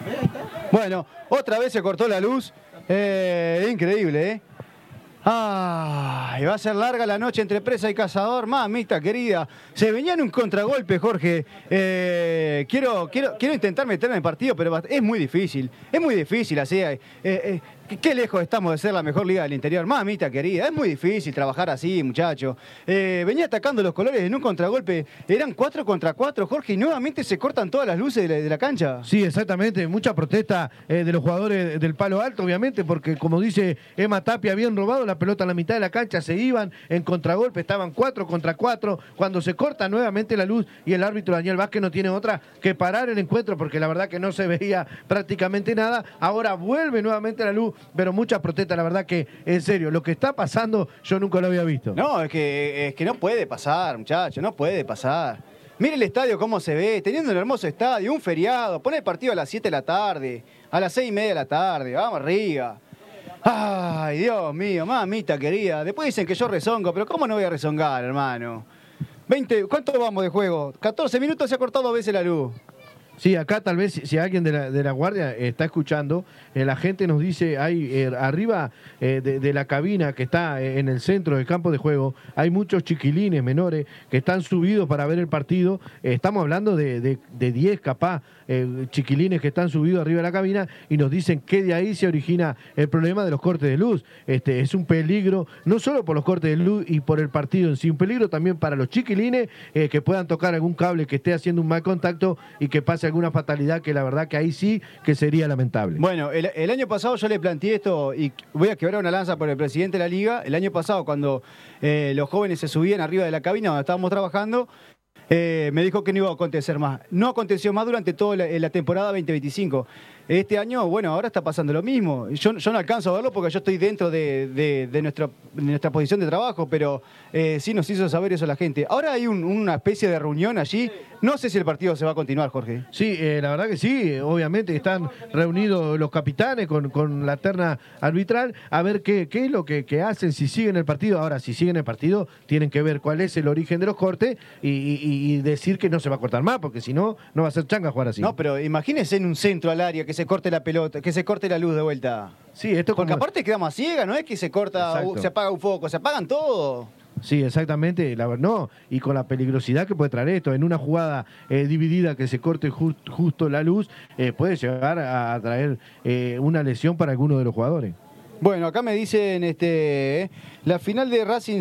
Bueno, otra vez se cortó la luz. Increíble, ¿eh? Ay, va a ser larga la noche entre Presa y Cazador, mamita querida. Se venía en un contragolpe, Jorge. Quiero intentar meterme en el partido, pero es muy difícil. Es muy difícil así. Qué lejos estamos de ser la mejor liga del interior, mamita querida. Es muy difícil trabajar así, muchacho. Venía atacando los colores en un contragolpe. Eran 4 contra 4, Jorge, y nuevamente se cortan todas las luces de la cancha. Sí, exactamente. Mucha protesta de los jugadores del Palo Alto, obviamente, porque como dice Emma Tapia, habían robado la pelota en la mitad de la cancha, se iban en contragolpe, estaban 4 contra 4. Cuando se corta nuevamente la luz y el árbitro Daniel Vázquez no tiene otra que parar el encuentro, porque la verdad que no se veía prácticamente nada. Ahora vuelve nuevamente la luz, pero mucha protesta, la verdad que, en serio, lo que está pasando yo nunca lo había visto. No, es que no puede pasar, muchacho, no puede pasar. Mire el estadio cómo se ve, teniendo un hermoso estadio, un feriado, pone el partido a las 7 de la tarde, a las 6:30 de la tarde, vamos arriba. Ay, Dios mío, mamita querida, después dicen que yo rezongo, pero ¿cómo no voy a rezongar, hermano? 20, ¿cuánto vamos de juego? 14 minutos, se ha cortado 2 veces la luz. Sí, acá tal vez si alguien de la guardia está escuchando, la gente nos dice, hay arriba de la cabina que está en el centro del campo de juego, hay muchos chiquilines menores que están subidos para ver el partido. Estamos hablando de 10 capaz chiquilines que están subidos arriba de la cabina y nos dicen que de ahí se origina el problema de los cortes de luz. Es un peligro, no solo por los cortes de luz y por el partido en sí, un peligro también para los chiquilines que puedan tocar algún cable que esté haciendo un mal contacto y que pase alguna fatalidad, que la verdad que ahí sí que sería lamentable. Bueno, el año pasado yo le planteé esto y voy a quebrar una lanza por el presidente de la liga. El año pasado, cuando los jóvenes se subían arriba de la cabina donde estábamos trabajando, me dijo que no iba a acontecer más. No aconteció más durante toda la temporada 2025. Este año, bueno, ahora está pasando lo mismo. Yo no alcanzo a verlo porque yo estoy dentro de nuestra posición de trabajo, pero sí nos hizo saber eso la gente. Ahora hay una especie de reunión allí. No sé si el partido se va a continuar, Jorge. Sí, la verdad que sí. Obviamente están reunidos los capitanes con la terna arbitral a ver qué es lo que hacen, si siguen el partido. Ahora, si siguen el partido, tienen que ver cuál es el origen de los cortes y decir que no se va a cortar más, porque si no, no va a ser changa jugar así. No, pero imagínense en un centro al área que se corte la pelota, que se corte la luz de vuelta. Sí, esto porque aparte quedamos ciegas, no es que se corta, se apaga un foco, se apagan todo. Sí, exactamente, no, y con la peligrosidad que puede traer esto, en una jugada dividida que se corte justo la luz, puede llegar a traer una lesión para alguno de los jugadores. Bueno, acá me dicen la final de Racing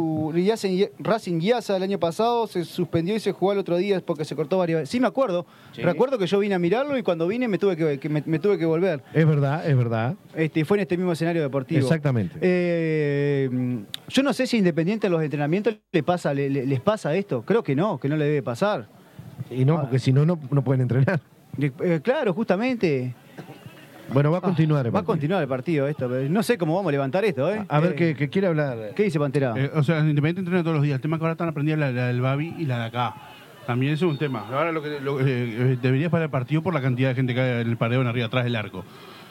Guiasa el año pasado se suspendió y se jugó el otro día porque se cortó varias veces. Sí, me acuerdo. Sí. Recuerdo que yo vine a mirarlo y cuando vine me tuve que volver. Es verdad, es verdad. Fue en este mismo escenario deportivo. Exactamente. Yo no sé si Independiente en los entrenamientos les pasa esto. Creo que no le debe pasar. Y no, porque si no pueden entrenar. Claro, justamente. Bueno, va a continuar el partido. Va a continuar el partido esto. No sé cómo vamos a levantar esto, A ver, ¿qué quiere hablar? ¿Qué dice Pantera? Independiente entrena todos los días. El tema es que ahora están aprendiendo la del Babi y la de acá. También eso es un tema. Ahora debería parar el partido por la cantidad de gente que hay en el paredón arriba, atrás del arco.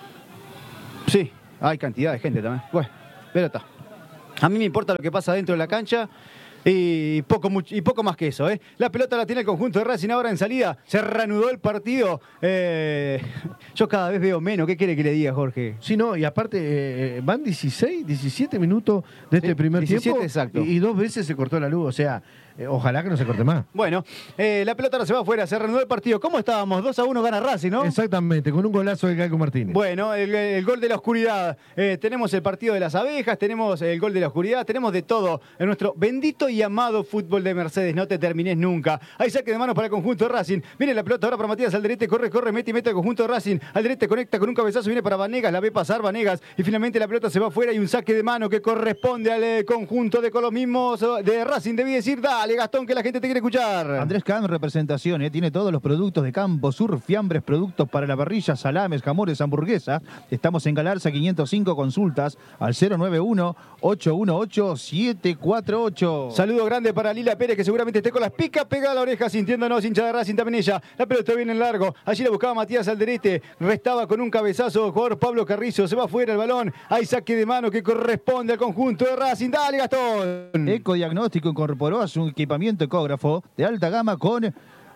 Sí, hay cantidad de gente también. Bueno, pero está. A mí me importa lo que pasa dentro de la cancha. Y poco más que eso, ¿eh? La pelota la tiene el conjunto de Racing ahora en salida. Se reanudó el partido. Yo cada vez veo menos. ¿Qué quiere que le diga, Jorge? Sí, no, y aparte van 17 minutos de este primer 17, tiempo. Exacto. Y 2 veces se cortó la luz. O sea, ojalá que no se corte más. Bueno, la pelota ahora se va afuera. Se reanudó el partido. ¿Cómo estábamos? 2-1 gana Racing, ¿no? Exactamente, con un golazo de Galco Martínez. Bueno, el gol de la oscuridad. Tenemos el partido de las abejas. Tenemos el gol de la oscuridad. Tenemos de todo en nuestro bendito y amado fútbol de Mercedes. No te termines nunca. Hay saque de manos para el conjunto de Racing. Viene la pelota ahora para Matías Alderete. Corre, mete al conjunto de Racing. Alderete conecta con un cabezazo. Viene para Vanegas. La ve pasar Vanegas. Y finalmente la pelota se va afuera. Y un saque de mano que corresponde al conjunto de los mismos de Racing. Debí decir, dale, Gastón, que la gente te quiere escuchar. Andrés Can, representación. Tiene todos los productos de Campo Sur. Fiambres, productos para la parrilla, salames, jamones, hamburguesas. Estamos en Galarza 505. Consultas al 091-818-748. Saludo grande para Lila Pérez, que seguramente esté con las picas pegadas a la oreja, sintiéndonos, hincha de Racing también ella. La pelota viene en largo. Allí la buscaba Matías Alderete. Restaba con un cabezazo el jugador Pablo Carrizo. Se va fuera el balón. Hay saque de mano que corresponde al conjunto de Racing. Dale, Gastón. Ecodiagnóstico incorporó a su equipamiento ecógrafo de alta gama con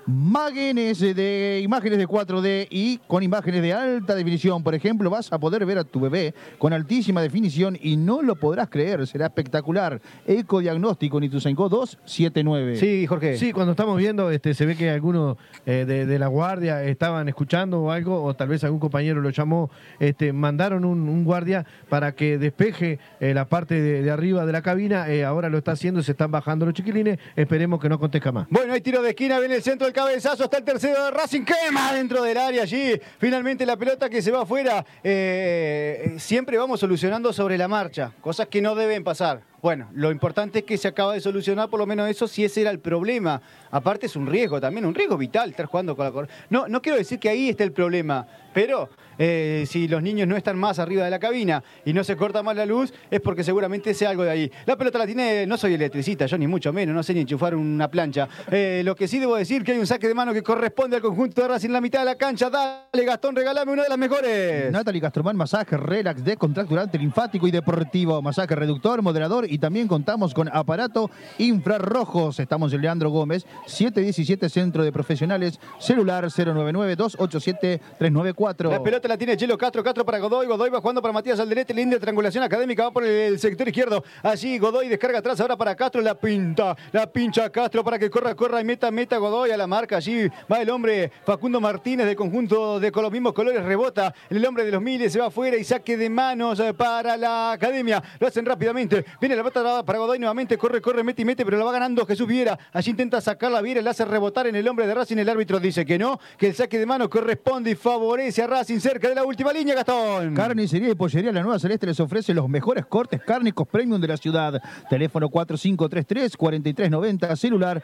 Mágenes de imágenes de 4D y con imágenes de alta definición. Por ejemplo, vas a poder ver a tu bebé con altísima definición y no lo podrás creer. Será espectacular. Ecodiagnóstico en Ituzaingó 279. Sí, Jorge. Sí, cuando estamos viendo, se ve que algunos de la guardia estaban escuchando o algo, o tal vez algún compañero lo llamó, mandaron un guardia para que despeje la parte de arriba de la cabina. Ahora lo está haciendo, se están bajando los chiquilines. Esperemos que no acontezca más. Bueno, hay tiro de esquina, viene el centro del cabezazo, está el tercero de Racing, quema dentro del área allí. Finalmente la pelota que se va afuera. Siempre vamos solucionando sobre la marcha, cosas que no deben pasar. Bueno, lo importante es que se acaba de solucionar, por lo menos eso, si ese era el problema. Aparte es un riesgo también, un riesgo vital estar jugando con la... No quiero decir que ahí esté el problema, pero si los niños no están más arriba de la cabina y no se corta más la luz, es porque seguramente sea algo de ahí. La pelota la tiene, no soy electricista, yo ni mucho menos, no sé ni enchufar una plancha. Lo que sí debo decir que hay un saque de mano que corresponde al conjunto de Racing en la mitad de la cancha. Dale, Gastón, regálame una de las mejores. Natalie Gastromán, masaje, relax, descontracturante, linfático y deportivo. Masaje reductor, moderador y también contamos con aparato infrarrojos. Estamos en Leandro Gómez, 717 Centro de Profesionales, celular 099-287-394. La pelota la tiene Chelo Castro para Godoy. Godoy va jugando para Matías Alderete. Linda triangulación académica, va por el sector izquierdo. Allí Godoy descarga atrás ahora para Castro. La pincha Castro para que corra y meta Godoy a la marca. Allí va el hombre Facundo Martínez del conjunto con los mismos colores. Rebota el hombre de los miles, se va afuera y saque de manos para la academia. Lo hacen rápidamente. Viene la pelota para Godoy nuevamente. Corre, mete, pero la va ganando Jesús Viera. Allí intenta sacarla Viera, la hace rebotar en el hombre de Racing. El árbitro dice que no, que el saque de mano corresponde y favorece a Racing cerca de la última línea, Gastón. Carnicería y Pollería La Nueva Celeste les ofrece los mejores cortes cárnicos premium de la ciudad. Teléfono 4533-4390, celular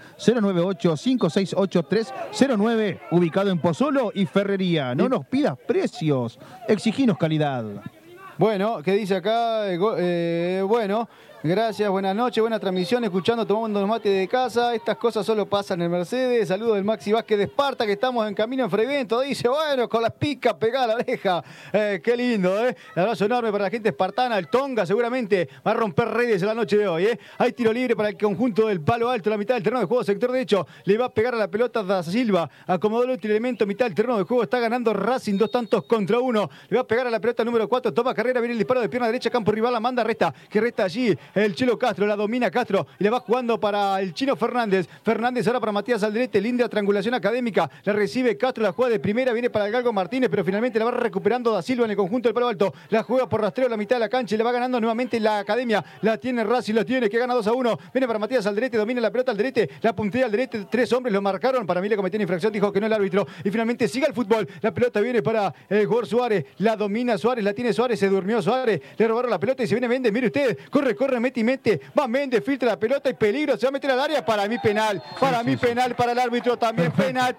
098-568-309, ubicado en Pozzolo y Ferrería. No nos pidas precios, exiginos calidad. Bueno, ¿qué dice acá? Bueno, gracias, buenas noches, buena transmisión, escuchando, tomando los mates de casa. Estas cosas solo pasan en Mercedes. Saludos del Maxi Vázquez de Esparta, que estamos en camino en Frevento. Dice, bueno, con las picas pegada a la oreja. Qué lindo, ¿eh? Un abrazo enorme para la gente espartana. El Tonga seguramente va a romper redes en la noche de hoy, ¿eh? Hay tiro libre para el conjunto del Palo Alto, la mitad del terreno de juego, sector derecho. Le va a pegar a la pelota Da Silva. Acomodó el último elemento, mitad del terreno de juego. Está ganando Racing 2-1. Le va a pegar a la pelota número 4. Toma carrera, viene el disparo de pierna derecha, campo rival, la manda, resta allí el Chelo Castro, la domina Castro y le va jugando para el Chino Fernández. Fernández ahora para Matías Alderete, linda triangulación académica. La recibe Castro, la juega de primera, viene para el Galgo Martínez, pero finalmente la va recuperando Da Silva en el conjunto del Palo Alto. La juega por rastreo a la mitad de la cancha y le va ganando nuevamente la academia. La tiene Racing, que gana 2-1. Viene para Matías Alderete, domina la pelota Alderete, la puntea Alderete, 3 hombres lo marcaron. Para mí le cometió una infracción, dijo que no el árbitro. Y finalmente sigue el fútbol. La pelota viene para el jugador Suárez, la domina Suárez, la tiene Suárez, se durmió Suárez, le robaron la pelota y se viene Méndez. Mire usted, corre, mete. Va Méndez, filtra la pelota y peligro, se va a meter al área. Para mí penal, penal para el árbitro también. Penal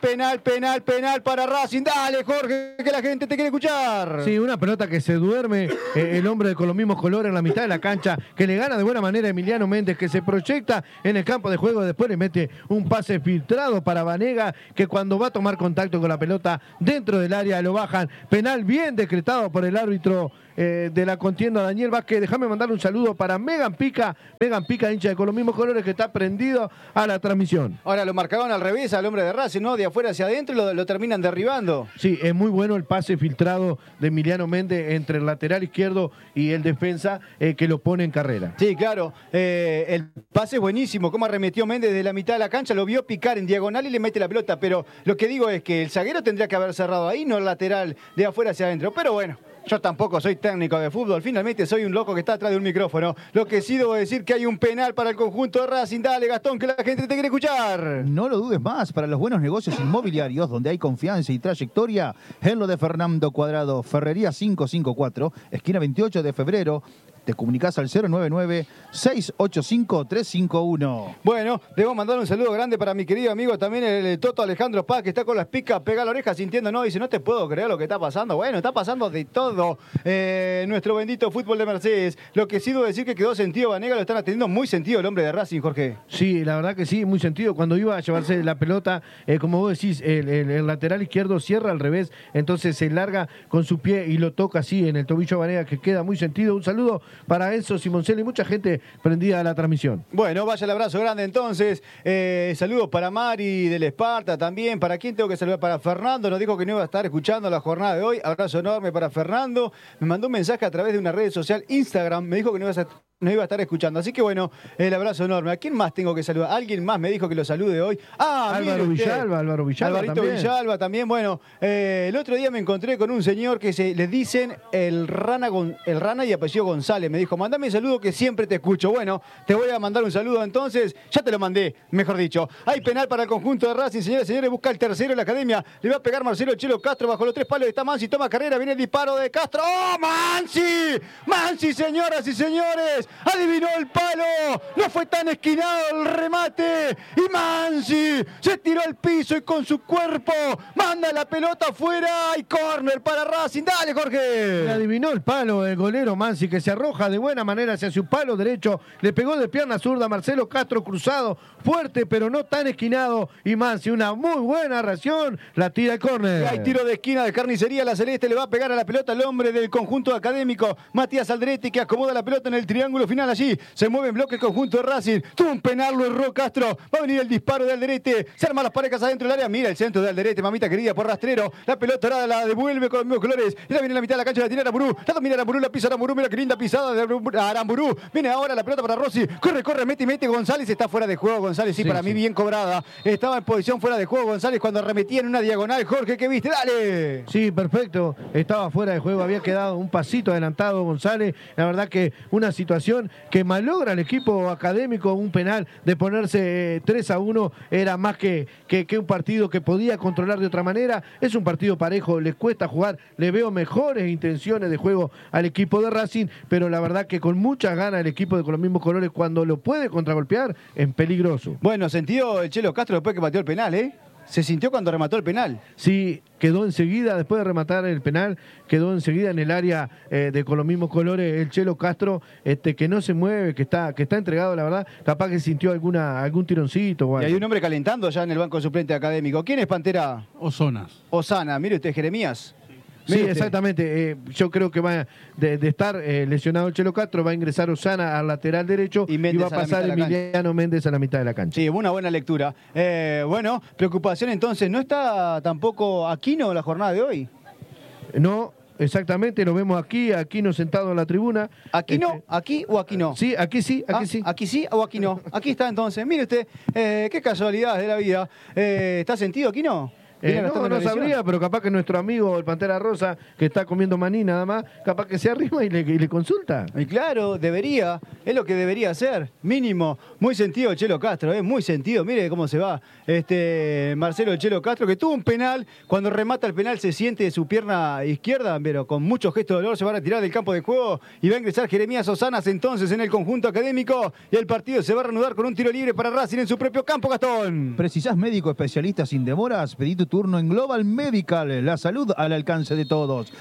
para Racing. Dale, Jorge, que la gente te quiere escuchar. Sí, una pelota que se duerme el hombre con los mismos colores en la mitad de la cancha, que le gana de buena manera a Emiliano Méndez, que se proyecta en el campo de juego, después le mete un pase filtrado para Vanega, que cuando va a tomar contacto con la pelota dentro del área lo bajan. Penal bien decretado por el árbitro de la contienda, Daniel Vázquez. Déjame mandar un saludo para Megan Pica, hincha de con los mismos colores, que está prendido a la transmisión. Ahora lo marcaron al revés al hombre de Racing, ¿no? De afuera hacia adentro y lo terminan derribando. Sí, es muy bueno el pase filtrado de Emiliano Méndez entre el lateral izquierdo y el defensa, que lo pone en carrera. Sí, claro. El pase es buenísimo. Cómo arremetió Méndez de la mitad de la cancha, lo vio picar en diagonal y le mete la pelota. Pero lo que digo es que el zaguero tendría que haber cerrado ahí, no el lateral de afuera hacia adentro. Pero bueno, yo tampoco soy técnico de fútbol, finalmente soy un loco que está atrás de un micrófono. Lo que sí debo decir que hay un penal para el conjunto de Racing. Dale, Gastón, que la gente te quiere escuchar. No lo dudes más, para los buenos negocios inmobiliarios donde hay confianza y trayectoria, en lo de Fernando Cuadrado, Ferrería 554, esquina 28 de febrero. Te comunicás al 099-685-351. Bueno, debo mandar un saludo grande para mi querido amigo también, el Toto Alejandro Paz, que está con las picas pegada a la oreja sintiendo, no, dice, no te puedo creer lo que está pasando. Bueno, está pasando de todo nuestro bendito fútbol de Mercedes. Lo que sí debo decir que quedó sentido Vanega, lo están atendiendo muy sentido el hombre de Racing, Jorge. Sí, la verdad que sí, muy sentido. Cuando iba a llevarse la pelota, como vos decís, el lateral izquierdo cierra al revés, entonces se larga con su pie y lo toca así en el tobillo a Vanega, que queda muy sentido. Un saludo para Enzo Simoncelli y mucha gente prendida a la transmisión. Bueno, vaya el abrazo grande entonces. Saludos para Mari del Esparta también. ¿Para quién tengo que saludar? Para Fernando, nos dijo que no iba a estar escuchando la jornada de hoy. Abrazo enorme para Fernando. Me mandó un mensaje a través de una red social, Instagram. Me dijo que no iba a estar escuchando. Así que bueno, el abrazo enorme. ¿A quién más tengo que saludar? ¿Alguien más me dijo que lo salude hoy? Álvaro Villalba Alvarito también. Villalba también. Bueno, el otro día me encontré con un señor que le dicen el rana y apellido González. Me dijo, mandame un saludo que siempre te escucho. Bueno, te voy a mandar un saludo entonces. Ya te lo mandé, mejor dicho. Hay penal para el conjunto de Racing, señores y señores. Busca el tercero en la academia. Le va a pegar Marcelo Chelo Castro bajo los 3 palos. Está Mansi, toma carrera. Viene el disparo de Castro. ¡Oh, Mansi! ¡Mansi, señoras y señores! Adivinó el palo. No fue tan esquinado el remate. Y Mansi se tiró al piso y con su cuerpo manda la pelota afuera. Y córner para Racing. Dale, Jorge. Le adivinó el palo el golero Mansi, que se arroja de buena manera hacia su palo derecho. Le pegó de pierna zurda a Marcelo Castro, cruzado, fuerte, pero no tan esquinado. Y Mansi, una muy buena reacción, la tira al córner. Hay tiro de esquina de Carnicería. La Celeste le va a pegar a la pelota al hombre del conjunto académico, Matías Alderetti, que acomoda la pelota en el triángulo final allí. Se mueve en bloque el conjunto de Racing. Tuvo un penal, lo erró Castro. Va a venir el disparo de Alderete. Se arman las parejas adentro del área. Mira el centro de Alderete, mamita querida, por rastrero. La pelota ahora la devuelve con los mismos colores. Y la viene en la mitad de la cancha, la tiene Aramburu. La domina Aramburu, la pisa Aramburu. Mira qué linda pisada de Aramburu. Viene ahora la pelota para Rossi. Corre, mete. González está fuera de juego. González, sí, para mí bien cobrada. Estaba en posición fuera de juego González cuando arremetía en una diagonal. Jorge, ¿qué viste? Dale. Sí, perfecto. Estaba fuera de juego. Había quedado un pasito adelantado González. La verdad que una situación que malogra el equipo académico. Un penal de ponerse 3-1 era más que un partido que podía controlar de otra manera. Es un partido parejo, les cuesta jugar. Le veo mejores intenciones de juego al equipo de Racing, pero la verdad que con muchas ganas el equipo con los mismos colores, cuando lo puede contragolpear, es peligroso. Bueno, sentido el Chelo Castro después que pateó el penal, ¿eh? Se sintió cuando remató el penal. Sí, quedó enseguida, después de rematar el penal, quedó enseguida en el área con los mismos colores el Chelo Castro, que no se mueve, que está entregado, la verdad, capaz que sintió algún tironcito. O algo. Y hay un hombre calentando ya en el banco suplente académico. ¿Quién es Pantera? Osana, mire usted, Jeremías. Sí, exactamente. Yo creo que va de estar lesionado el Chelo Castro, va a ingresar Osana al lateral derecho y va a pasar Emiliano Méndez a la mitad de la cancha. Sí, una buena lectura. Bueno, preocupación entonces. ¿No está tampoco Aquino la jornada de hoy? No. Exactamente, lo vemos Aquino sentado en la tribuna. ¿Aquino? ¿Aquí o aquí no? Sí, aquí sí. ¿Aquí sí o aquí no? Aquí está entonces. Mire usted, qué casualidades de la vida. ¿Está sentido Aquino? No sabría, pero capaz que nuestro amigo, el Pantera Rosa, que está comiendo maní nada más, capaz que se arrima y le consulta. Y claro, debería, es lo que debería hacer, mínimo. Muy sentido el Chelo Castro, muy sentido. Mire cómo se va Marcelo el Chelo Castro, que tuvo un penal. Cuando remata el penal se siente de su pierna izquierda, pero con mucho gesto de dolor se va a retirar del campo de juego y va a ingresar Jeremías Osanas entonces en el conjunto académico. Y el partido se va a reanudar con un tiro libre para Racing en su propio campo, Gastón. ¿Precisás médico especialista sin demoras? Pedí tu turno en Global Medical, la salud al alcance de todos.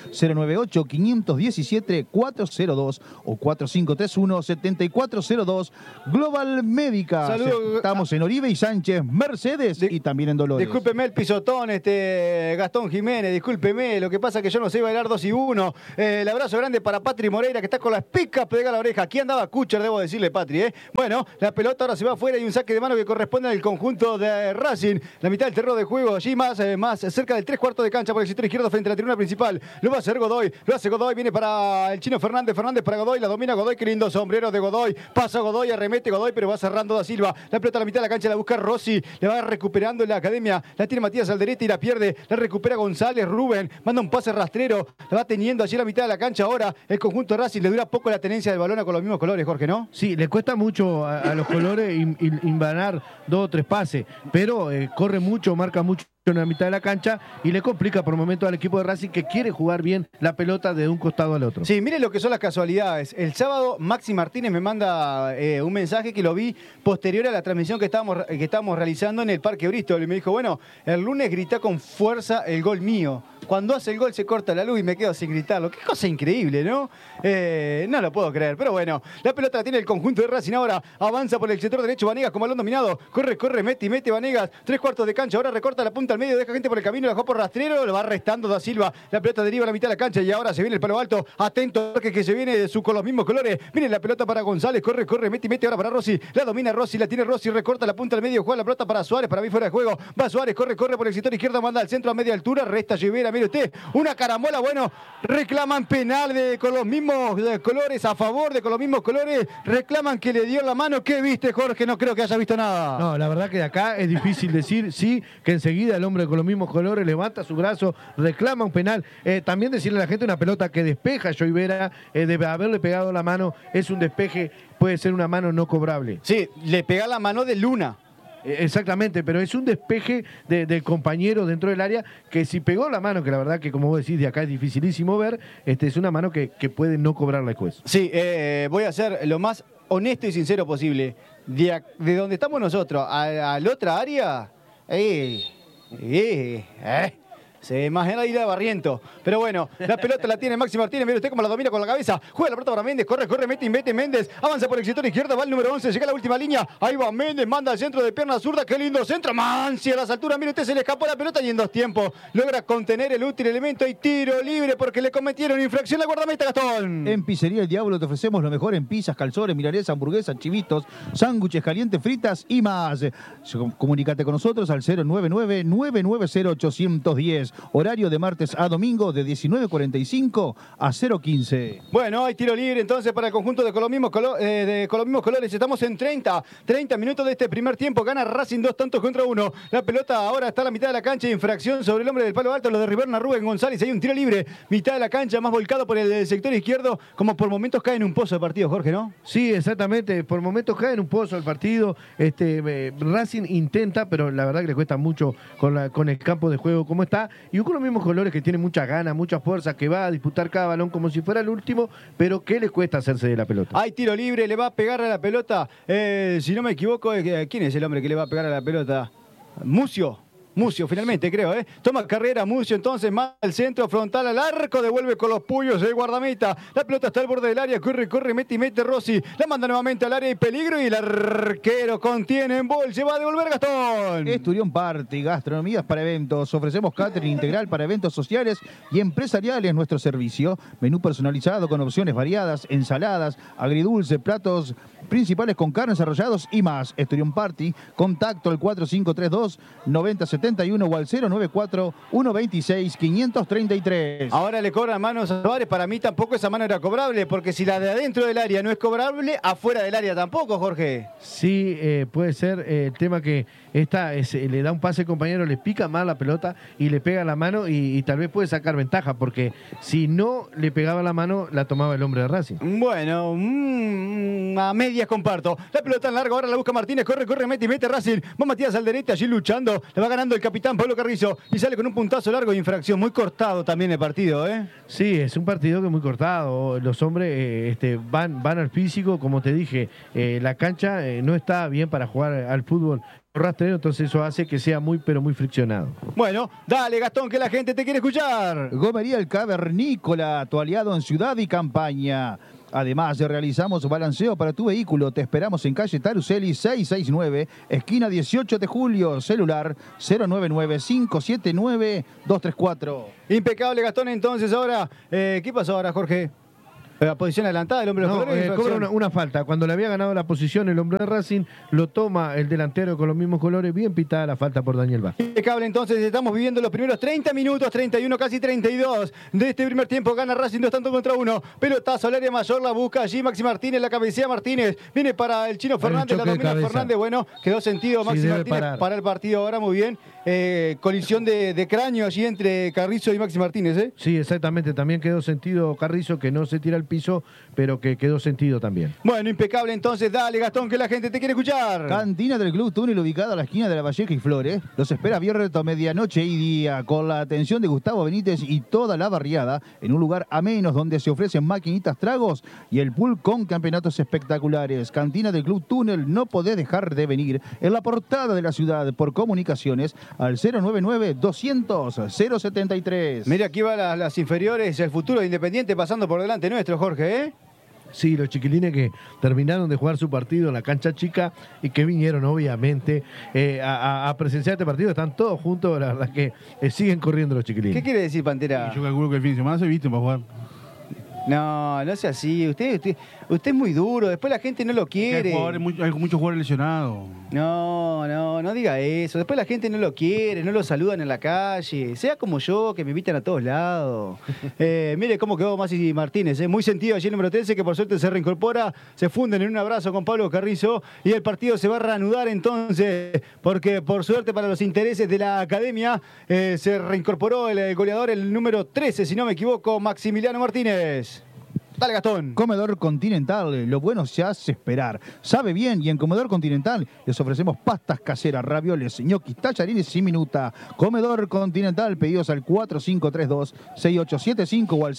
098-517-402 o 4531-7402. Global Medical. Saludos. Estamos en Oribe y Sánchez, Mercedes y también en Dolores. Discúlpeme el pisotón, Gastón Jiménez, discúlpeme. Lo que pasa es que yo no sé bailar 2 y 1. El abrazo grande para Patri Moreira, que está con las picas pegadas a la oreja. Aquí andaba Kucher, debo decirle, Patri. Bueno, la pelota ahora se va afuera y un saque de mano que corresponde al conjunto de Racing. La mitad del terreno de juego, allí más cerca del 3/4 de cancha por el sector izquierdo frente a la tribuna principal. Lo va a hacer Godoy, lo hace Godoy, viene para el chino Fernández para Godoy, la domina Godoy, qué lindo sombrero de Godoy, pasa Godoy, arremete Godoy, pero va cerrando Da Silva, la pelota a la mitad de la cancha, la busca Rossi, le va recuperando en la academia, la tiene Matías Alderete y la pierde, la recupera González, Rubén, manda un pase rastrero, la va teniendo allí a la mitad de la cancha ahora, el conjunto de Racing, le dura poco la tenencia del balón con los mismos colores, Jorge, ¿no? Sí, le cuesta mucho a los colores invanar 2 o 3 pases, pero corre mucho, marca mucho en la mitad de la cancha y le complica por momentos al equipo de Racing, que quiere jugar bien la pelota de un costado al otro. Sí, miren lo que son las casualidades. El sábado Maxi Martínez me manda un mensaje que lo vi posterior a la transmisión que estábamos realizando en el Parque Bristol y me dijo, bueno, el lunes grita con fuerza el gol mío. cuando hace el gol se corta la luz y me quedo sin gritarlo. Qué cosa increíble, ¿no? No lo puedo creer, pero bueno. La pelota la tiene el conjunto de Racing ahora. Avanza por el sector derecho Vanegas con balón dominado. Corre, mete Vanegas. 3/4 de cancha. Ahora recorta la punta al medio. Deja gente por el camino. La dejó por rastrero. Lo va restando Da Silva. La pelota deriva a la mitad de la cancha y ahora se viene el palo alto. Atento que se viene con los mismos colores. Viene la pelota para González. Corre, mete ahora para Rossi. La domina Rossi. La tiene Rossi. Recorta la punta al medio. Juega la pelota para Suárez. Para mí fuera de juego. Va Suárez. Corre por el sector izquierdo. Manda al centro a media altura. Resta Rivera. Mire usted. Una carambola. Bueno, reclaman penal con los mismos colores a favor con los mismos colores. Reclaman que le dio la mano. ¿Qué viste, Jorge? No creo que haya visto nada. No, la verdad que de acá es difícil decir, sí, que enseguida el hombre con los mismos colores levanta su brazo, reclama un penal. También decirle a la gente una pelota que despeja a Joey Vera, de haberle pegado la mano, es un despeje, puede ser una mano no cobrable. Sí, le pega la mano de Luna. Exactamente, pero es un despeje del compañero dentro del área que si pegó la mano, que la verdad que como vos decís de acá es dificilísimo ver, es una mano que puede no cobrarle el juez. Sí, voy a ser lo más honesto y sincero posible. De donde estamos nosotros a la otra área, se ve más en la isla de Barriento. Pero bueno, la pelota la tiene Maxi Martínez. Mire usted cómo la domina con la cabeza. Juega la pelota para Méndez. Corre, mete Méndez. Avanza por el sector izquierdo. Va el número 11. Llega a la última línea. Ahí va Méndez. Manda al centro de pierna zurda. Qué lindo centro. Mansi a las alturas. Mire usted, se le escapó la pelota y en 2 tiempos logra contener el útil elemento y tiro libre porque le cometieron infracción al guardameta Gastón. En Pizzería El Diablo te ofrecemos lo mejor en pizzas, calzones, milanesas, hamburguesas, chivitos, sándwiches calientes, fritas y más. Comunícate con nosotros al 099-990-810. Horario de martes a domingo de 19:45 a 0:15. Bueno, hay tiro libre entonces para el conjunto de Colomimos Colores. Estamos en 30 minutos de este primer tiempo. Gana Racing 2-1. La pelota ahora está a la mitad de la cancha. Infracción sobre el hombre del palo alto. Lo derribaron a Rubén González. Hay un tiro libre. Mitad de la cancha, más volcado por el sector izquierdo. Como por momentos cae en un pozo el partido, Jorge, ¿no? Sí, exactamente. Por momentos cae en un pozo el partido. Racing intenta, pero la verdad que le cuesta mucho con el campo de juego como está. Y con los mismos colores, que tiene mucha gana, mucha fuerza, que va a disputar cada balón como si fuera el último, pero que le cuesta hacerse de la pelota. Hay tiro libre, le va a pegar a la pelota. Si no me equivoco, ¿quién es el hombre que le va a pegar a la pelota? Mucio, finalmente, creo, ¿eh? Toma carrera Mucio, entonces más al centro, frontal al arco, devuelve con los puños el guardameta. La pelota está al borde del área, corre, mete Rossi. La manda nuevamente al área y peligro y el arquero contiene en bol. Se va a devolver Gastón. Esturión Party, gastronomías para eventos. Ofrecemos catering integral para eventos sociales y empresariales. Nuestro servicio, menú personalizado con opciones variadas, ensaladas, agridulce, platos principales con carnes arrollados y más. Esturión Party, contacto al 4532-9071 o al 094-126-533. Ahora le cobran manos a Suárez. Para mí tampoco esa mano era cobrable, porque si la de adentro del área no es cobrable, afuera del área tampoco, Jorge. Sí, puede ser el tema que le da un pase al compañero, le pica mal la pelota y le pega la mano y tal vez puede sacar ventaja, porque si no le pegaba la mano, la tomaba el hombre de Racing. Bueno, a medias comparto. La pelota en largo, ahora la busca Martínez, corre, mete Racing. Va Matías Alderete allí luchando, le va ganando el capitán Pablo Carrizo y sale con un puntazo largo de infracción. Muy cortado también el partido, ¿eh? Sí, es un partido que es muy cortado. Los hombres van al físico, como te dije, la cancha no está bien para jugar al fútbol rastrero, entonces eso hace que sea muy, pero muy friccionado. Bueno, dale Gastón, que la gente te quiere escuchar. Gomería El Cavernícola, tu aliado en ciudad y campaña. Además, realizamos balanceo para tu vehículo. Te esperamos en calle Taruseli 669, esquina 18 de julio, celular 099-579-234. Impecable, Gastón. Entonces ahora, ¿qué pasó ahora, Jorge? La posición adelantada del hombre de los colores. Cobra una falta. Cuando le había ganado la posición el hombre de Racing, lo toma el delantero con los mismos colores. Bien pitada la falta por Daniel Vázquez. Impecable, entonces estamos viviendo los primeros 30 minutos, 31, casi 32 de este primer tiempo. Gana Racing 2-1. Pelotazo al área mayor, la busca allí Maxi Martínez, la cabecea Martínez. Viene para el Chino Fernández, la domina Fernández. Bueno, quedó sentido Maxi Martínez para el partido ahora, muy bien. Colisión de cráneo allí entre Carrizo y Maxi Martínez, ¿eh? Sí, exactamente. También quedó sentido Carrizo, que no se tira al piso, pero que quedó sentido también. Bueno, impecable entonces. Dale, Gastón, que la gente te quiere escuchar. Cantina del Club Túnel, ubicada a la esquina de la Valleja y Flores. Los espera viernes a medianoche y día, con la atención de Gustavo Benítez y toda la barriada, en un lugar ameno donde se ofrecen maquinitas, tragos y el pool con campeonatos espectaculares. Cantina del Club Túnel, no podés dejar de venir. En la portada de la ciudad, por comunicaciones, al 099-200-073. Mira, aquí va las inferiores, el futuro de Independiente pasando por delante nuestro, Jorge, ¿eh? Sí, los chiquilines que terminaron de jugar su partido en la cancha chica y que vinieron, obviamente, a presenciar este partido. Están todos juntos, la verdad que siguen corriendo los chiquilines. ¿Qué quiere decir, Pantera? Yo calculo que el fin de semana se visten para jugar. No, no sea así. Usted es muy duro. Después la gente no lo quiere. Hay muchos jugadores lesionados. No diga eso. Después la gente no lo quiere, no lo saludan en la calle. Sea como yo, que me invitan a todos lados. Mire cómo quedó Masi Martínez. Muy sentido allí el número 13, que por suerte se reincorpora. Se funden en un abrazo con Pablo Carrizo. Y el partido se va a reanudar entonces, porque por suerte para los intereses de la academia, se reincorporó el goleador, el número 13, si no me equivoco, Maximiliano Martínez. Dale, Gastón. Comedor Continental, lo bueno se hace esperar. Sabe bien y en Comedor Continental les ofrecemos pastas caseras, ravioles, ñoquis, tallarines y minuta. Comedor Continental, pedidos al 4532-6875 o al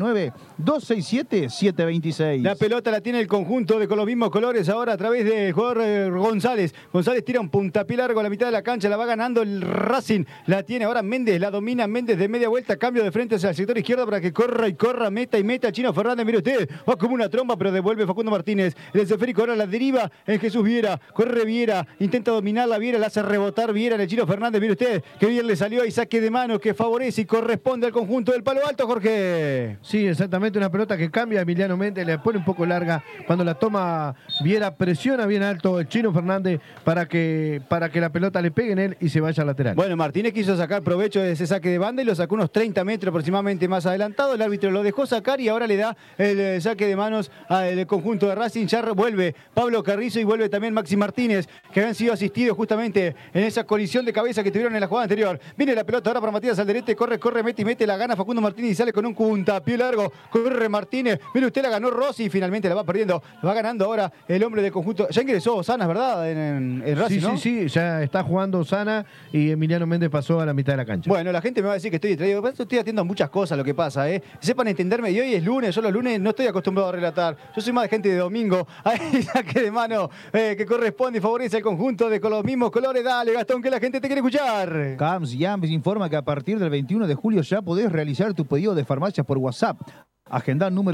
099-267-726. La pelota la tiene el conjunto con los mismos colores ahora a través del jugador González. González tira un puntapié largo a la mitad de la cancha, la va ganando el Racing. La tiene ahora Méndez, la domina Méndez de media vuelta, cambio de frente hacia el sector izquierdo para que corra y corra, meta y meta. Chino Fernández, mire usted, va como una tromba, pero devuelve Facundo Martínez. El esférico ahora la deriva en Jesús Viera. Corre Viera, intenta dominarla Viera, la hace rebotar Viera en el Chino Fernández. Mire usted, que bien le salió ahí, saque de mano que favorece y corresponde al conjunto del Palo Alto, Jorge. Sí, exactamente, una pelota que cambia a Emiliano Méndez, le pone un poco larga. Cuando la toma Viera, presiona bien alto el Chino Fernández para que la pelota le pegue en él y se vaya al lateral. Bueno, Martínez quiso sacar provecho de ese saque de banda y lo sacó unos 30 metros aproximadamente más adelantado. El árbitro lo dejó sacar y ahora le da el saque de manos al conjunto de Racing. Ya vuelve Pablo Carrizo y vuelve también Maxi Martínez, que habían sido asistidos justamente en esa colisión de cabeza que tuvieron en la jugada anterior. Viene la pelota ahora para Matías Alderete, corre, mete y mete, la gana Facundo Martínez y sale con un puntapié largo. Corre Martínez, mire usted, la ganó Rossi y finalmente la va perdiendo. La va ganando ahora el hombre del conjunto. Ya ingresó Sanas, ¿verdad? En Racing, sí, ¿no? sí, ya está jugando Sana y Emiliano Méndez pasó a la mitad de la cancha. Bueno, la gente me va a decir que estoy distraído, pero estoy haciendo muchas cosas lo que pasa, ¿eh? Sepan entenderme, y hoy es lunes, yo los lunes no estoy acostumbrado a relatar. Yo soy más de gente de domingo. Ahí saque de mano que corresponde y favorece al conjunto con los mismos colores. Dale, Gastón, que la gente te quiere escuchar. CAMS y AMS informa que a partir del 21 de julio ya podés realizar tu pedido de farmacias por WhatsApp. Agenda número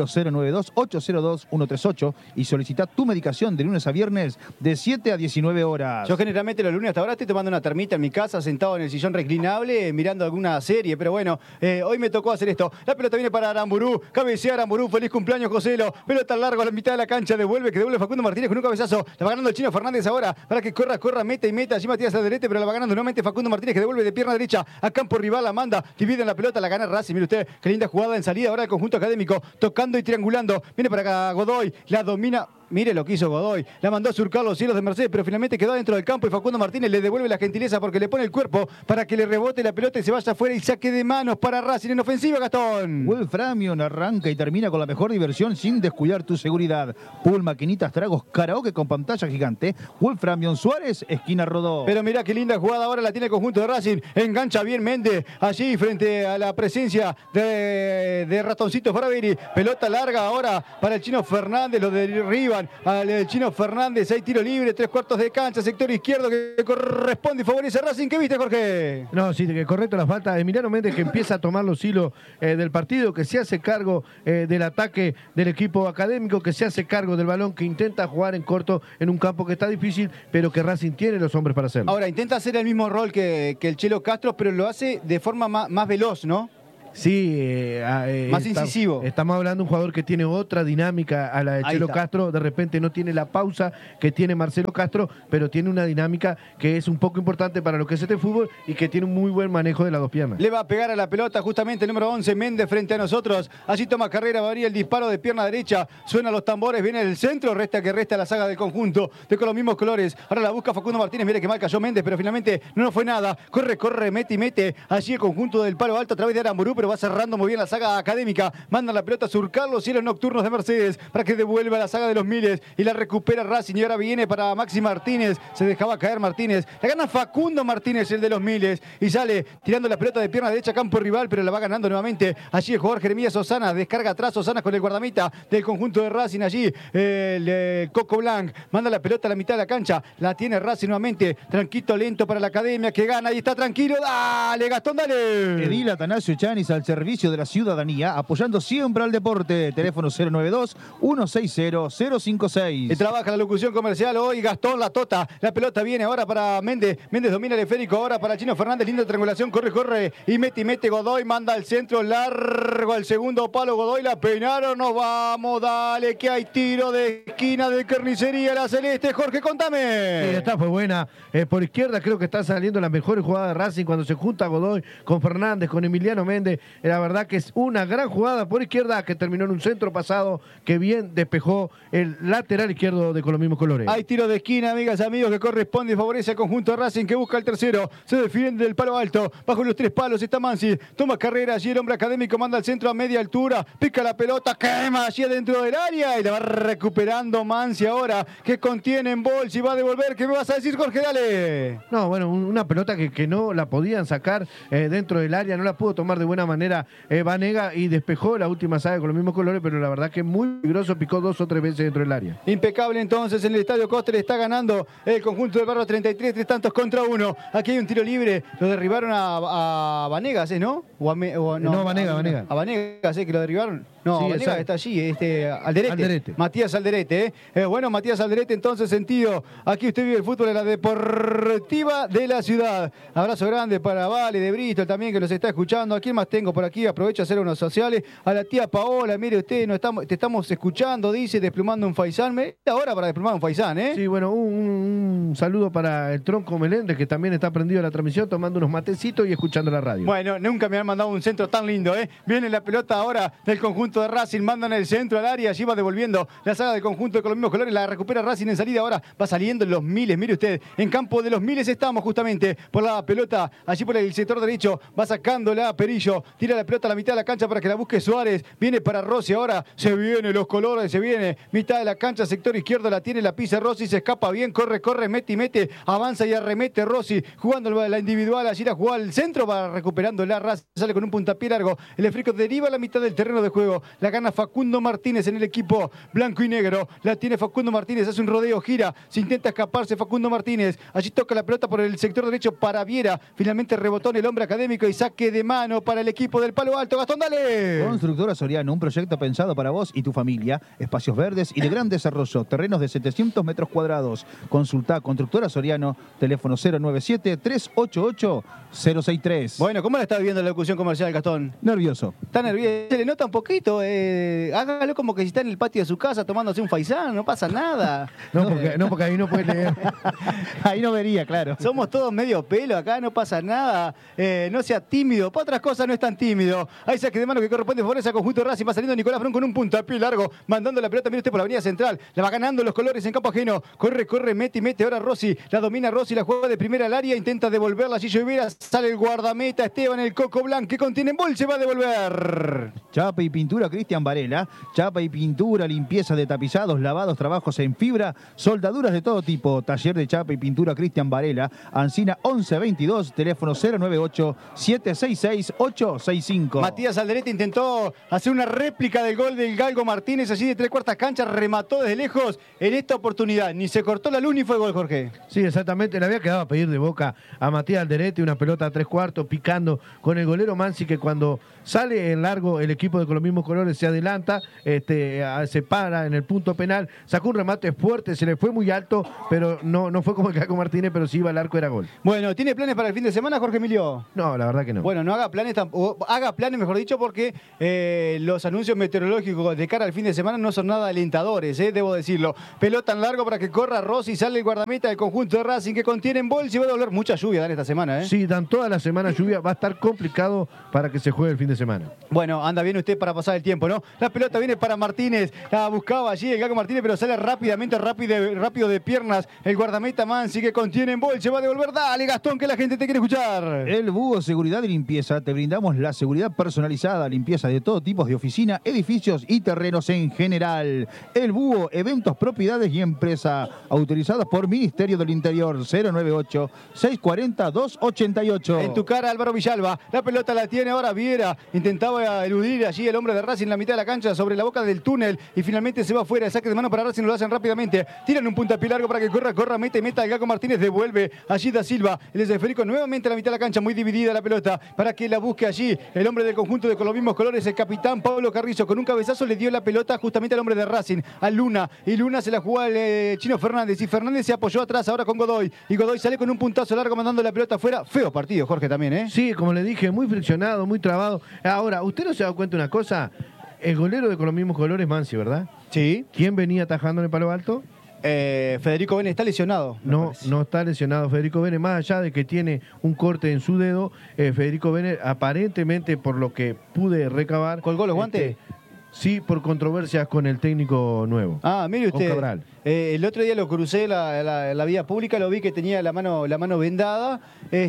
092-802-138 y solicita tu medicación de lunes a viernes de 7 a 19 horas. Yo generalmente los lunes hasta ahora estoy tomando una termita en mi casa, sentado en el sillón reclinable, mirando alguna serie, pero bueno, hoy me tocó hacer esto. La pelota viene para Aramburú, cabecea Aramburú, feliz cumpleaños Joselo, pelota largo a la mitad de la cancha, devuelve Facundo Martínez con un cabezazo, la va ganando el Chino Fernández ahora, para que corra, meta y meta, allí Matías Alderete, pero la va ganando nuevamente Facundo Martínez, que devuelve de pierna derecha a campo rival, la manda, divide en la pelota, la gana Racing, mire usted, qué linda jugada en salida ahora del conjunto académico, tocando y triangulando, viene para acá Godoy, la domina. Mire lo que hizo Godoy. La mandó a surcar los cielos de Mercedes, pero finalmente quedó dentro del campo y Facundo Martínez le devuelve la gentileza porque le pone el cuerpo para que le rebote la pelota y se vaya afuera y saque de manos para Racing en ofensiva, Gastón. Wolframion arranca y termina con la mejor diversión sin descuidar tu seguridad. Pool, maquinitas, tragos, karaoke con pantalla gigante. Wolframion Suárez, esquina Rodó. Pero mirá qué linda jugada ahora la tiene el conjunto de Racing. Engancha bien Méndez allí frente a la presencia de Ratoncito Faraveri. Pelota larga ahora para el Chino Fernández, lo derriban al Chino Fernández, hay tiro libre, 3/4 de cancha, sector izquierdo que corresponde y favorece a Racing. ¿Qué viste, Jorge? No, sí, que correcto la falta de Emiliano Méndez, que empieza a tomar los hilos del partido, que se hace cargo del ataque del equipo académico, que se hace cargo del balón, que intenta jugar en corto en un campo que está difícil, pero que Racing tiene los hombres para hacerlo. Ahora, intenta hacer el mismo rol que el Chelo Castro, pero lo hace de forma más veloz, ¿no? Sí, más incisivo. Estamos hablando de un jugador que tiene otra dinámica a la de Chelo Castro. De repente no tiene la pausa que tiene Marcelo Castro, pero tiene una dinámica que es un poco importante para lo que es este fútbol y que tiene un muy buen manejo de las dos piernas. Le va a pegar a la pelota justamente el número 11, Méndez, frente a nosotros. Allí toma carrera, va a venir el disparo de pierna derecha. Suenan los tambores, viene el centro, resta la saga del conjunto de con los mismos colores. Ahora la busca Facundo Martínez, mire que mal cayó Méndez, pero finalmente no fue nada. Corre, mete y mete. Allí el conjunto del Palo Alto a través de Aramburú, pero Negro va cerrando muy bien la saga académica. Manda la pelota a surcar los cielos nocturnos de Mercedes para que devuelva la saga de los Miles. Y la recupera Racing. Y ahora viene para Maxi Martínez. Se dejaba caer Martínez. La gana Facundo Martínez, el de los Miles. Y sale tirando la pelota de pierna derecha a campo rival, pero la va ganando nuevamente. Allí el jugador Jeremías Osana. Descarga atrás Osana con el guardameta del conjunto de Racing. Allí el Coco Blanc. Manda la pelota a la mitad de la cancha. La tiene Racing nuevamente. Tranquilo, lento para la academia que gana. Y está tranquilo. Dale, Gastón, dale. Edil Atanasio Chanis al servicio de la ciudadanía, apoyando siempre al deporte. Teléfono 092-160-056. Trabaja la locución comercial hoy Gastón La Tota. La pelota viene ahora para Méndez. Méndez domina el esférico ahora para Chino Fernández. Linda triangulación. Corre. Y mete Godoy. Manda al centro largo al segundo palo. Godoy la peinaron. Nos vamos. Dale, que hay tiro de esquina de Carnicería La Celeste. Jorge, contame. Sí, esta fue buena. Por izquierda creo que está saliendo la mejor jugada de Racing cuando se junta Godoy con Fernández, con Emiliano Méndez. La verdad que es una gran jugada por izquierda que terminó en un centro pasado que bien despejó el lateral izquierdo de con los mismos colores. Hay tiro de esquina, amigas y amigos, que corresponde y favorece al conjunto de Racing que busca el tercero. Se defiende del palo alto. Bajo los 3 palos está Mansi. Toma carrera allí el hombre académico. Manda al centro a media altura. Pica la pelota. Quema allí dentro del área. Y la va recuperando Mansi ahora. Que contiene en bolsa y va a devolver. ¿Qué me vas a decir, Jorge? Dale. No, bueno, una pelota que no la podían sacar dentro del área. No la pudo tomar de buena manera Vanega y despejó la última saga con los mismos colores. Pero la verdad que muy peligroso. Picó 2 o 3 veces dentro del área. Impecable entonces en el Estadio Coster. Está ganando el conjunto del Barrio 33. 3 tantos contra 1. Aquí hay un tiro libre. Lo derribaron a Vanegas, ¿no? No, Vanega. A Vanegas, que lo derribaron. No, Sí, Vanegas exacto. está allí. Alderete. Alderete. Matías Alderete. Bueno, Matías Alderete, entonces, sentido. Aquí usted vive el fútbol de la Deportiva de la Ciudad. Abrazo grande para Vale de Bristol también, que nos está escuchando. ¿A quién más tengo por aquí? Aprovecho a hacer unos sociales. A la tía Paola, mire usted, te estamos escuchando, dice, desplumando un faisán. Ahora para desplumar un faisán, ¿eh? Sí, bueno, un saludo para el Tronco Meléndez, que también está prendido a la transmisión, tomando unos matecitos y escuchando la radio. Bueno, nunca me han mandado un centro tan lindo, ¿eh? Viene la pelota ahora del conjunto de Racing, mandan el centro al área, allí va devolviendo la saga del conjunto con los mismos colores, la recupera Racing en salida, ahora va saliendo en los Miles, mire usted, en campo de los Miles estamos justamente por la pelota, allí por el sector derecho, va sacándola Perillo, tira la pelota a la mitad de la cancha para que la busque Suárez, viene para Rossi ahora, se viene los colores, se viene, mitad de la cancha, sector izquierdo, la tiene, la pisa Rossi, se escapa bien, corre, mete, avanza y arremete Rossi, jugando la individual, allí la jugada al centro, va recuperando la Racing, sale con un puntapié largo, el esférico deriva a la mitad del terreno de juego, la gana Facundo Martínez en el equipo blanco y negro, la tiene Facundo Martínez, hace un rodeo, gira, se intenta escaparse Facundo Martínez, allí toca la pelota por el sector derecho para Viera, finalmente rebotó en el hombre académico y saque de mano para el equipo del Palo Alto. Gastón, dale. Constructora Soriano, un proyecto pensado para vos y tu familia, espacios verdes y de gran desarrollo, terrenos de 700 metros cuadrados. Consulta Constructora Soriano, teléfono 097-388-063. Bueno, ¿cómo la está viviendo la locución comercial, Gastón? Nervioso. Está nervioso, se le nota un poquito, hágalo como que si está en el patio de su casa tomándose un faisán, no pasa nada. No, porque ahí no puede leer. Ahí no vería, claro. Somos todos medio pelo acá, no pasa nada. No sea tímido, para otras cosas no es tan tímido. Ahí saque de mano que corresponde favorece al conjunto de Racing, va saliendo Nicolás Brun con un puntapié largo, mandando la pelota, mire usted por la avenida central, la va ganando los colores en campo ajeno, corre, mete ahora Rossi, la domina Rossi, la juega de primera al área, intenta devolverla, Gillo Rivera, sale el guardameta Esteban, el Coco Blanc, que contiene en se va a devolver. Chapa y pintura Cristian Varela, chapa y pintura, limpieza de tapizados, lavados, trabajos en fibra, soldaduras de todo tipo, taller de chapa y pintura Cristian Varela, Ancina 1122, teléfono 098-766-865. Matías Alderete intentó hacer una réplica del gol del Galgo Martínez, allí de 3/4 cancha, remató desde lejos en esta oportunidad, ni se cortó la luz ni fue gol, Jorge. Sí, exactamente, le había quedado a pedir de boca a Matías Alderete, una pelota a 3/4 picando con el golero Mansi, que cuando sale en largo el equipo de con los mismos colores se adelanta, se para en el punto penal, sacó un remate fuerte, se le fue muy alto, pero no fue como el Galgo Martínez, pero si iba al arco era gol. Bueno, ¿tiene planes para el fin de semana, Jorge Emilio? No, la verdad que no. Bueno, no haga planes, haga planes, mejor dicho, porque los anuncios meteorológicos de cara al fin de semana no son nada alentadores, debo decirlo. Pelota en largo para que corra Rossi, sale el guardameta del conjunto de Racing que contiene en bolsa y va a doler mucha lluvia dan esta semana, Sí, dan toda la semana lluvia, va a estar complicado para que se juegue el fin de semana. Bueno, anda bien usted para pasar el tiempo, ¿no? La pelota viene para Martínez, la buscaba allí el Gago Martínez, pero sale rápidamente, rápido de piernas. El guardameta Mansi que contiene en bolsa, va a devolver. Dale, Gastón, que la gente te quiere escuchar. El Búho Seguridad y Limpieza, te brindamos brindamos la seguridad personalizada, limpieza de todo tipo de oficina, edificios y terrenos en general. El Búho, eventos, propiedades y empresa. Autorizados por Ministerio del Interior. 098-640-288. En tu cara, Álvaro Villalba. La pelota la tiene ahora Viera. Intentaba eludir allí el hombre de Racing en la mitad de la cancha sobre la boca del túnel. Y finalmente se va afuera. El saque de mano para Racing, lo hacen rápidamente. Tiran un puntapié largo para que corra, meta el Gago Martínez. Devuelve allí Da Silva. El esférico nuevamente a la mitad de la cancha. Muy dividida la pelota para que la busque allí el hombre del conjunto de con los mismos colores, el capitán Pablo Carrizo. Con un cabezazo le dio la pelota justamente al hombre de Racing, a Luna. Y Luna se la jugó al Chino Fernández. Y Fernández se apoyó atrás ahora con Godoy. Y Godoy sale con un puntazo largo mandando la pelota afuera. Feo partido, Jorge, también, ¿eh? Sí, como le dije, muy friccionado, muy trabado. Ahora, ¿usted no se da cuenta de una cosa? El golero de con los mismos colores, Mansi, ¿verdad? Sí. ¿Quién venía atajando en el palo alto? Federico Vélez está lesionado. No está lesionado Federico Vélez, más allá de que tiene un corte en su dedo. Federico Vélez, aparentemente, por lo que pude recabar... ¿Colgó los guantes? Sí, por controversias con el técnico nuevo. Ah, mire usted. Cabral. El otro día lo crucé la vía pública, lo vi que tenía la mano vendada.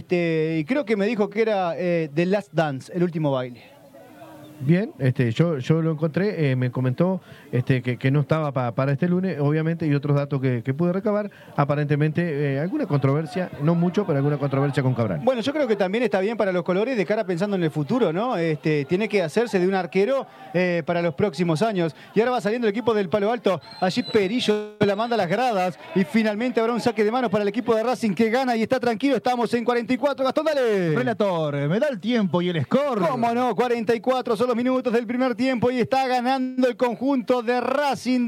Y creo que me dijo que era The Last Dance, el último baile. Bien, yo lo encontré, me comentó que no estaba para este lunes, obviamente, y otros datos que pude recabar. Aparentemente, alguna controversia, no mucho, pero alguna controversia con Cabral. Bueno, yo creo que también está bien para los colores de cara pensando en el futuro, ¿no? Tiene que hacerse de un arquero para los próximos años. Y ahora va saliendo el equipo del Palo Alto. Allí Perillo la manda a las gradas. Y finalmente habrá un saque de manos para el equipo de Racing que gana y está tranquilo. Estamos en 44. Gastón, dale. Relator, me da el tiempo y el score. ¿Cómo no? 44 son los minutos del primer tiempo y está ganando el conjunto de Racing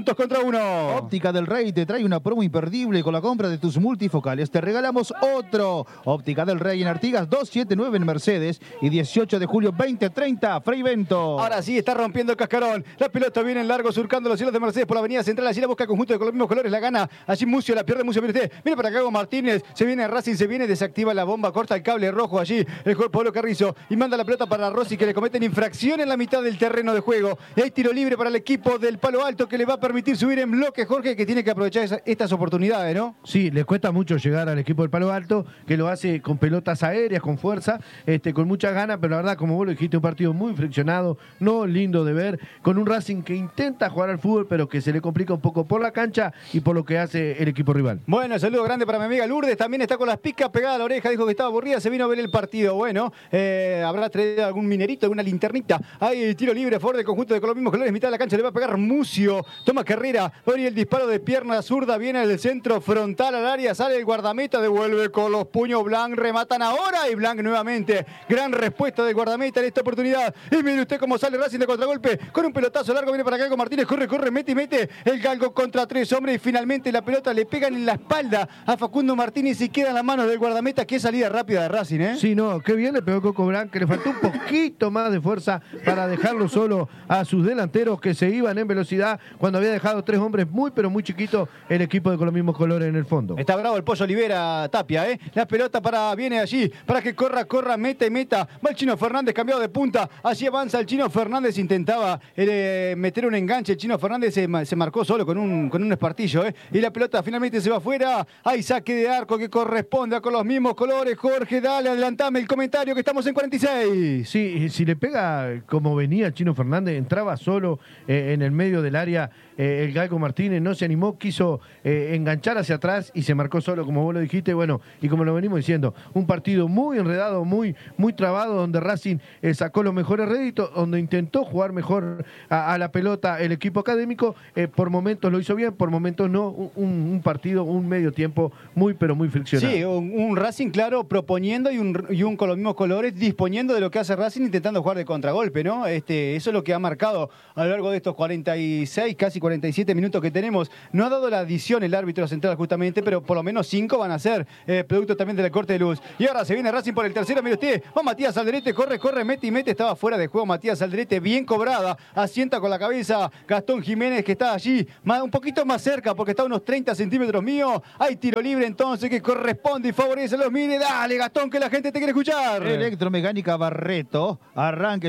2-1. Óptica del Rey te trae una promo imperdible con la compra de tus multifocales. Te regalamos otro. Óptica del Rey en Artigas 279 en Mercedes y 18 de julio 2030, Frei Bento. Ahora sí, está rompiendo el cascarón. La pelota viene en largo, surcando los cielos de Mercedes por la avenida central. Allí la busca el conjunto de con los mismos colores, la gana. Allí Mucio, la pierde Mucio, mire usted. Mira para acá Gago Martínez. Se viene Racing, se viene, desactiva la bomba, corta el cable rojo allí. El jugador Pablo Carrizo y manda la pelota para Rossi, que le cometen infracción en la mitad del terreno de juego. Y hay tiro libre para el equipo del Palo Alto que le va a permitir subir en bloque, Jorge, que tiene que aprovechar estas oportunidades, ¿no? Sí, le cuesta mucho llegar al equipo del Palo Alto, que lo hace con pelotas aéreas, con fuerza, con muchas ganas, pero la verdad, como vos lo dijiste, un partido muy friccionado, no lindo de ver, con un Racing que intenta jugar al fútbol, pero que se le complica un poco por la cancha y por lo que hace el equipo rival. Bueno, saludo grande para mi amiga Lourdes, también está con las picas pegadas a la oreja, dijo que estaba aburrida, se vino a ver el partido. Bueno, habrá traído algún minerito, alguna linternita. Hay tiro libre a favor del conjunto de con los mismos colores, mitad de la cancha le va a pegar Mucio, toma carrera, y el disparo de pierna zurda viene del centro frontal al área, sale el guardameta, devuelve con los puños Blanc, rematan ahora y Blanc nuevamente. Gran respuesta del guardameta en esta oportunidad. Y mire usted cómo sale Racing de contragolpe, con un pelotazo largo, viene para acá con Martínez, corre, mete el Galgo contra tres hombres y finalmente la pelota le pegan en la espalda a Facundo Martínez y queda en las manos del guardameta. Qué salida rápida de Racing, ¿eh? Sí, no, qué bien le pegó Coco Blanc, que le faltó un poquito más de fuerza para dejarlo solo a sus delanteros que se iban en velocidad cuando había dejado tres hombres muy pero muy chiquitos el equipo de con los mismos colores en el fondo. Está bravo el Pollo Olivera Tapia, ¿eh? La pelota viene allí para que corra, meta. Va el Chino Fernández cambiado de punta. Allí avanza el Chino Fernández, intentaba meter un enganche. El Chino Fernández se marcó solo con un espartillo, ¿eh? Y la pelota finalmente se va afuera. Hay saque de arco que corresponde a con los mismos colores. Jorge, dale, adelantame el comentario que estamos en 46. Sí, si le pega como venía el Chino Fernández, entraba solo en el medio del área. El Galgo Martínez no se animó, quiso enganchar hacia atrás y se marcó solo, como vos lo dijiste. Bueno, y como lo venimos diciendo, un partido muy enredado, muy trabado, donde Racing sacó los mejores réditos, donde intentó jugar mejor a la pelota el equipo académico. Por momentos lo hizo bien, por momentos no. Un partido, un medio tiempo muy pero muy friccionado. Sí, un Racing, claro, proponiendo y un con los mismos colores, disponiendo de lo que hace Racing, intentando jugar de contragolpe, ¿no? Eso es lo que ha marcado a lo largo de estos 46, casi 47 minutos que tenemos. No ha dado la adición el árbitro central justamente, pero por lo menos 5 van a ser producto también del corte de luz. Y ahora se viene Racing por el tercero, mire usted, va Matías Alderete, corre, mete, estaba fuera de juego Matías Alderete, bien cobrada, asienta con la cabeza Gastón Jiménez, que está allí, un poquito más cerca, porque está a unos 30 centímetros mío. Hay tiro libre entonces que corresponde y favorece a los Mire, dale Gastón, que la gente te quiere escuchar. Electromecánica Barreto, arranques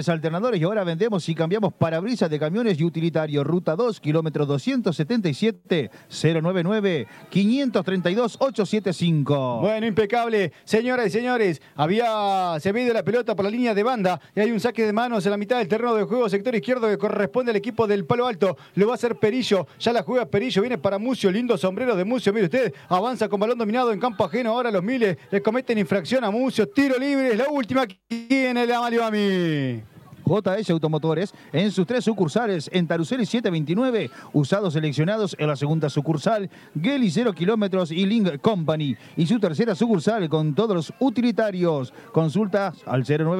Camiones Alternadores y ahora vendemos y cambiamos parabrisas de camiones y utilitarios. Ruta 2, kilómetro 277, 099-532-875. Bueno, impecable. Señoras y señores, se había ido la pelota por la línea de banda y hay un saque de manos en la mitad del terreno de juego, sector izquierdo, que corresponde al equipo del Palo Alto. Lo va a hacer Perillo. Ya la juega Perillo. Viene para Mucio. Lindo sombrero de Mucio. Mire usted. Avanza con balón dominado en campo ajeno. Ahora los Miles le cometen infracción a Mucio. Tiro libre. Es la última aquí en el Amalioami. JS Automotores en sus 3 sucursales, en Taruseli 729, usados seleccionados en la segunda sucursal, Geli 0 kilómetros y Link Company, y su tercera sucursal con todos los utilitarios. Consultas al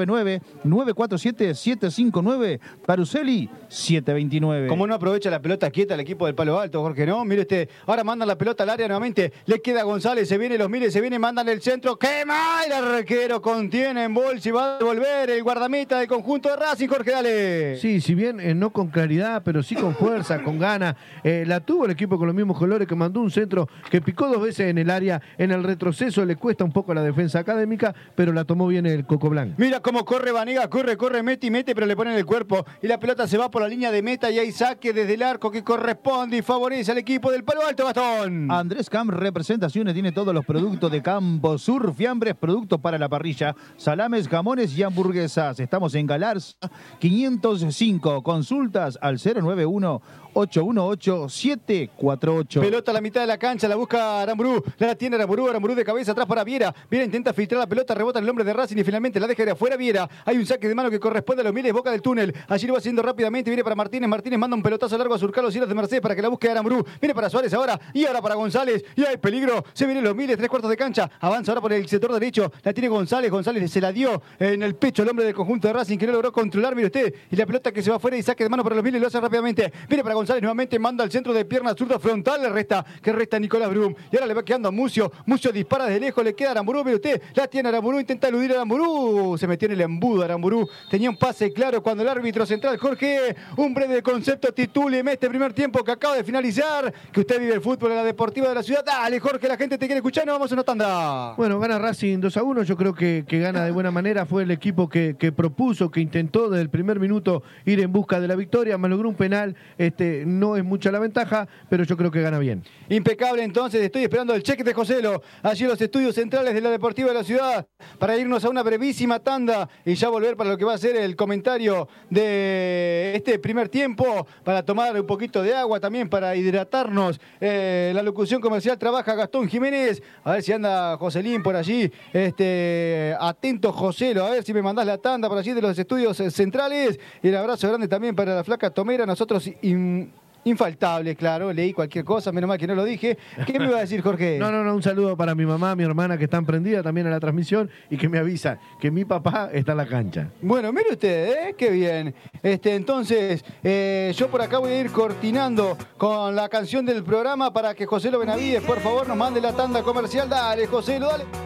099-947-759, Taruseli 729. Como no aprovecha la pelota quieta el equipo del Palo Alto, Jorge, ¿no? Mire usted, ahora mandan la pelota al área nuevamente, le queda a González, se viene los Miles, se viene, mandan el centro, ¡quema! El arquero contiene en bolsa y va a devolver el guardameta del conjunto de Racing. Jorge, dale. Sí, si bien no con claridad, pero sí con fuerza, con ganas. La tuvo el equipo con los mismos colores, que mandó un centro que picó 2 veces en el área. En el retroceso le cuesta un poco a la defensa académica, pero la tomó bien el Coco Blanco. Mira cómo corre Vanega, corre, mete, pero le ponen el cuerpo. Y la pelota se va por la línea de meta y hay saque desde el arco que corresponde y favorece al equipo del Palo Alto, Gastón. Andrés Camp Representaciones tiene todos los productos de Campo Sur, fiambres, productos para la parrilla, salames, jamones y hamburguesas. Estamos en Galarza 505. Consultas al 091-818-748. Pelota a la mitad de la cancha, la busca Aramburú. La tiene Aramburú de cabeza atrás para Viera. Viera intenta filtrar la pelota, rebota en el hombre de Racing y finalmente la deja de afuera Viera. Hay un saque de mano que corresponde a los Miles, boca del túnel. Allí lo va haciendo rápidamente, viene para Martínez. Martínez manda un pelotazo largo a surcar los cielos de Mercedes para que la busque Aramburú. Viene para Suárez ahora y ahora para González. Y hay peligro. Se vienen los Miles, 3/4 de cancha. Avanza ahora por el sector derecho. La tiene González. González se la dio en el pecho al hombre del conjunto de Racing que no logró controlar. Mire usted. Y la pelota que se va afuera y saque de mano para los Miles, lo hace rápidamente. Viene para González nuevamente, manda al centro de pierna zurda frontal, le resta Nicolás Brum. Y ahora le va quedando a Mucio. Mucio dispara desde lejos, le queda a Aramburú. Mire usted, la tiene Aramburú, intenta eludir a Aramburú. Se metió en el embudo Aramburú. Tenía un pase claro cuando el árbitro central, Jorge, un breve concepto, titúleme este primer tiempo que acaba de finalizar. Que usted vive el fútbol en la Deportiva de la Ciudad. Dale, Jorge, la gente te quiere escuchar. Nos vamos a una tanda. Bueno, gana Racing 2-1. Yo creo que gana de buena manera. Fue el equipo que propuso, que intentó desde el primer minuto ir en busca de la victoria, me logró un penal, no es mucha la ventaja, pero yo creo que gana bien. Impecable, entonces, estoy esperando el cheque de Joselo, allí en los estudios centrales de la Deportiva de la Ciudad, para irnos a una brevísima tanda y ya volver para lo que va a ser el comentario de este primer tiempo, para tomar un poquito de agua también, para hidratarnos. La locución comercial trabaja Gastón Jiménez, a ver si anda Joselín por allí, atento Joselo, a ver si me mandás la tanda por allí de los estudios centrales. Y el abrazo grande también para la flaca Tomera, nosotros infaltable, claro, leí cualquier cosa, menos mal que no lo dije. ¿Qué me iba a decir, Jorge? No, un saludo para mi mamá, mi hermana, que están prendidas también a la transmisión y que me avisa que mi papá está en la cancha. Bueno, mire usted, qué bien. Entonces, yo por acá voy a ir cortinando con la canción del programa para que Joselo Benavides, por favor, nos mande la tanda comercial. Dale, Joselo, dale.